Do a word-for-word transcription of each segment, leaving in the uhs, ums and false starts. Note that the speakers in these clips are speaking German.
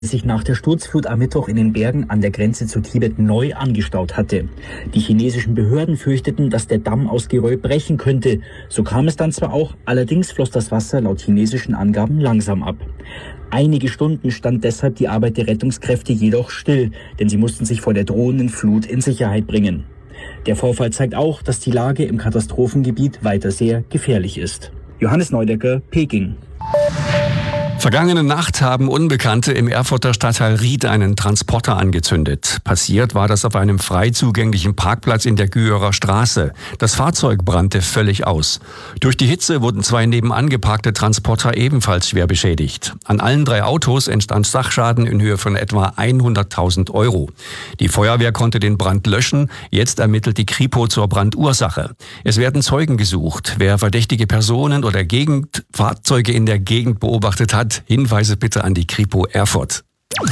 sich nach der Sturzflut am Mittwoch in den Bergen an der Grenze zu Tibet neu angestaut hatte. Die chinesischen Behörden fürchteten, dass der Damm aus Geröll brechen könnte. So kam es dann zwar auch, allerdings floss das Wasser laut chinesischen Angaben langsam ab. Einige Stunden stand deshalb die Arbeit der Rettungskräfte jedoch still, denn sie mussten sich vor der drohenden Flut in Sicherheit bringen. Der Vorfall zeigt auch, dass die Lage im Katastrophengebiet weiter sehr gefährlich ist. Johannes Neudecker, Peking. Vergangene Nacht haben Unbekannte im Erfurter Stadtteil Ried einen Transporter angezündet. Passiert war das auf einem frei zugänglichen Parkplatz in der Güherer Straße. Das Fahrzeug brannte völlig aus. Durch die Hitze wurden zwei nebenan geparkte Transporter ebenfalls schwer beschädigt. An allen drei Autos entstand Sachschaden in Höhe von etwa hunderttausend Euro. Die Feuerwehr konnte den Brand löschen. Jetzt ermittelt die Kripo zur Brandursache. Es werden Zeugen gesucht. Wer verdächtige Personen oder Gegend, Fahrzeuge in der Gegend beobachtet hat, Hinweise bitte an die Kripo Erfurt.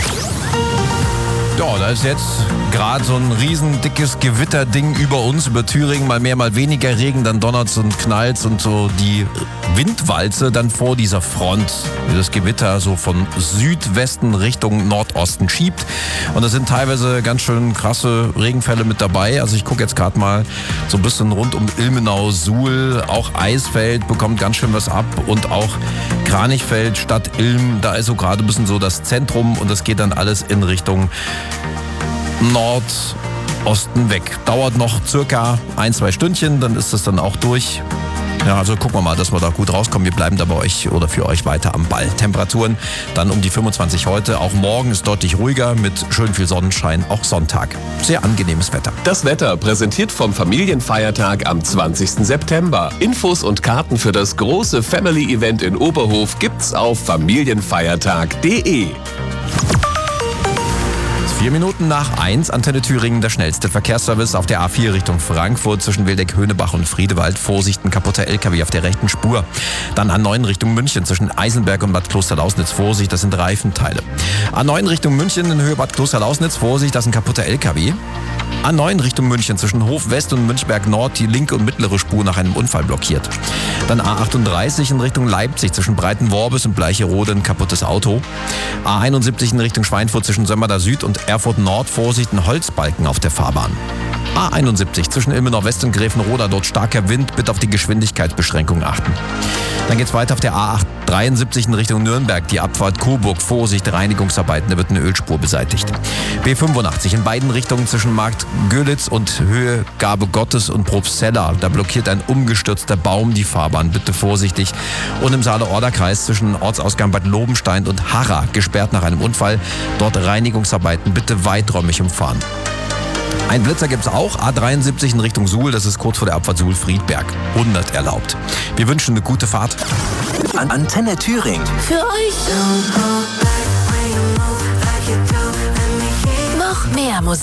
Ja, da ist jetzt gerade so ein riesen dickes Gewitterding über uns, über Thüringen, mal mehr, mal weniger Regen, dann donnert's und knallt's und so die Windwalze dann vor dieser Front, wie das Gewitter so von Südwesten Richtung Nordosten schiebt. Und da sind teilweise ganz schön krasse Regenfälle mit dabei. Also ich gucke jetzt gerade mal so ein bisschen rund um Ilmenau, Suhl, auch Eisfeld bekommt ganz schön was ab und auch Kranichfeld, Stadt Ilm, da ist so gerade ein bisschen so das Zentrum und das geht dann alles in Richtung Nordosten weg. Dauert noch circa ein, zwei Stündchen, dann ist das dann auch durch. Ja, also gucken wir mal, dass wir da gut rauskommen. Wir bleiben da bei euch oder für euch weiter am Ball. Temperaturen dann um die fünfundzwanzig heute. Auch morgen ist deutlich ruhiger mit schön viel Sonnenschein, auch Sonntag. Sehr angenehmes Wetter. Das Wetter präsentiert vom Familienfeiertag am zwanzigsten September. Infos und Karten für das große Family-Event in Oberhof gibt's auf familienfeiertag punkt de. Vier Minuten nach eins, Antenne Thüringen, der schnellste Verkehrsservice auf der A vier Richtung Frankfurt zwischen Wildeck-Höhnebach und Friedewald. Vorsicht, ein kaputter L K W auf der rechten Spur. Dann A neun Richtung München zwischen Eisenberg und Bad Klosterlausnitz. Vorsicht, das sind Reifenteile. A neun Richtung München in Höhe Bad Klosterlausnitz. Vorsicht, das ist ein kaputter L K W. A neun Richtung München zwischen Hof West und Münchberg Nord die linke und mittlere Spur nach einem Unfall blockiert. Dann A achtunddreißig in Richtung Leipzig zwischen Breitenworbis und Bleicherode ein kaputtes Auto. A einundsiebzig in Richtung Schweinfurt zwischen Sömmerda Süd und Erfurt Nord. Vorsicht, ein Holzbalken auf der Fahrbahn. A einundsiebzig zwischen Ilmenau West und Gräfenroda, dort starker Wind, bitte auf die Geschwindigkeitsbeschränkung achten. Dann geht's weiter auf der A dreiundsiebzig in Richtung Nürnberg, die Abfahrt Coburg, Vorsicht, Reinigungsarbeiten, da wird eine Ölspur beseitigt. B fünfundachtzig in beiden Richtungen zwischen Markt Görlitz und Höhe Gabe Gottes und Probstzella, da blockiert ein umgestürzter Baum die Fahrbahn, bitte vorsichtig. Und im Saale-Order-Kreis zwischen Ortsausgang Bad Lobenstein und Harra, gesperrt nach einem Unfall, dort Reinigungsarbeiten, bitte weiträumig umfahren. Ein Blitzer gibt's auch, A dreiundsiebzig in Richtung Suhl, das ist kurz vor der Abfahrt Suhl-Friedberg. hundert erlaubt. Wir wünschen eine gute Fahrt. An Antenne Thüringen. Für euch. Noch mehr Musik.